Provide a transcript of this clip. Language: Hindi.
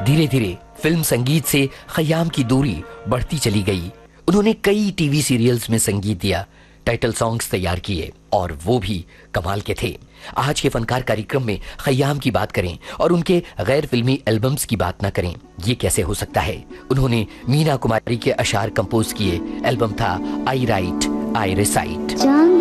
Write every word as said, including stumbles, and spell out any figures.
धीरे धीरे फिल्म संगीत से खयाम की दूरी बढ़ती चली गई। उन्होंने कई टीवी सीरियल्स में संगीत दिया, टाइटल सॉन्ग्स तैयार किए और वो भी कमाल के थे। आज के फनकार कार्यक्रम में खयाम की बात करें और उनके गैर फिल्मी एल्बम्स की बात ना करें, ये कैसे हो सकता है। उन्होंने मीना कुमारी के अशार कंपोज किए, एल्बम था आई राइट आई रिसाइट।